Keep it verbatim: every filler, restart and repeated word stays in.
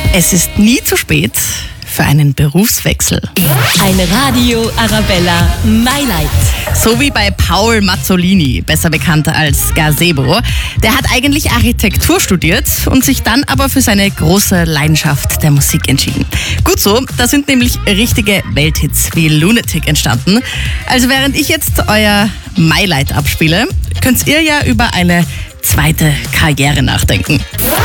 Es ist nie zu spät für einen Berufswechsel. Ein Radio Arabella Mailight. So wie bei Paul Mazzolini, besser bekannt als Gazebo. Der hat eigentlich Architektur studiert und sich dann aber für seine große Leidenschaft der Musik entschieden. Gut so, da sind nämlich richtige Welthits wie Lunatic entstanden. Also während ich jetzt euer Mailight abspiele, könnt ihr ja über eine zweite Karriere nachdenken.